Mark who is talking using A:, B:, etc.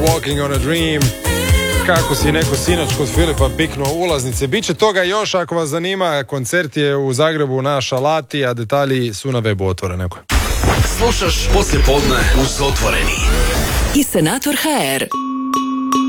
A: Walking on a Dream. Kako si neko sinoć kod Filipa piknuo ulaznice. Biće toga još ako vas zanima. Koncert je u Zagrebu na Šalati, a detalji su na webu Otvorenog.
B: Slušaš Poslijepodne uz Otvoreni.
C: I Senator HR.